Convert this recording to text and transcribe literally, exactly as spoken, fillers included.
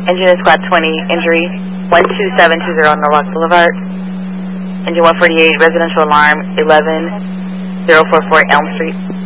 Engine is Squad twenty, injury one two seven two zero Norwalk Boulevard. Engine one forty-eight, residential alarm eleven zero four four Elm Street.